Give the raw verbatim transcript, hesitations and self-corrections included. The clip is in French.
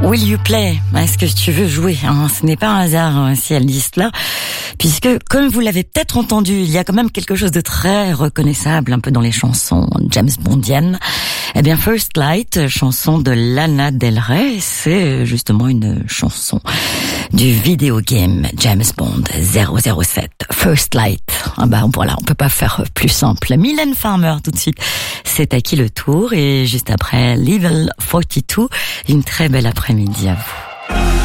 Will you play? Est-ce que tu veux jouer? Hein, ce n'est pas un hasard hein, si elle dit cela, puisque comme vous l'avez peut-être entendu, il y a quand même quelque chose de très reconnaissable un peu dans les chansons James Bondiennes. Eh bien, First Light, chanson de Lana Del Rey, c'est justement une chanson du vidéo game James Bond zéro zéro sept. First Light. Ah bah voilà, on peut pas faire plus simple. Mylène Farmer tout de suite. C'est à qui le tour? Et juste après, Level quarante-deux. Une très belle après-midi à vous.